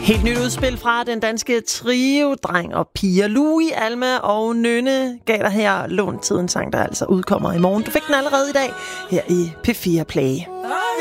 Helt nyt udspil fra den danske trio, Dreng og Piger. Louis, Alma og Nynne gav dig her lånt tiden sang, der altså udkommer i morgen. Du fik den allerede i dag her i P4 Play.